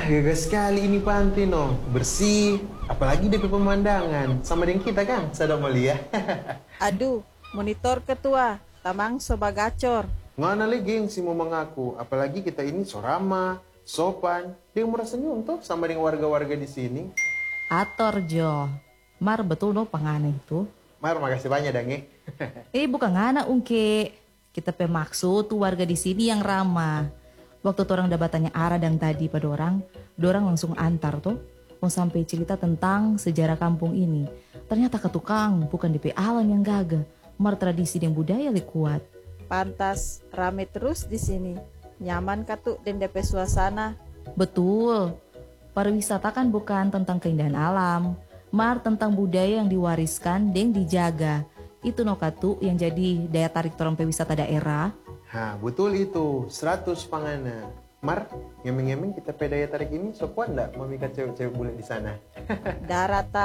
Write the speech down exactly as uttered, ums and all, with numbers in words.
Gagal sekali ini pantai no. Bersih, apalagi D P pemandangan. Sama dengan kita kan, sadar mulia. Aduh, monitor ketua, tamang soba gacor. Mana lagi yang si mau mengaku, apalagi kita ini so ramah, sopan, dia merasa senyum tuh sama dengan warga-warga di sini. Ator Jo, Mar betul no pangana itu. Mar, makasih banyak dang eh. Eh bukan ngana ungke, kita pemaksud tuh warga di sini yang ramah. Waktu tuh orang udah tanya arah dan tadi pada orang, dorang langsung antar tuh, mau sampai cerita tentang sejarah kampung ini. Ternyata ketukang bukan D P alam yang gagah, mar tradisi dan budaya lebih kuat. Pantas, rame terus di sini. Nyaman katu dan D P suasana. Betul, pariwisata kan bukan tentang keindahan alam, mar tentang budaya yang diwariskan dan dijaga. Itu no katu yang jadi daya tarik orang pewisata daerah. Hah, betul itu, seratus pangana. Mar, ngemeng-ngemeng kita pedaya tarik ini, so kuat nggak memikat cewek-cewek bule di sana? Darata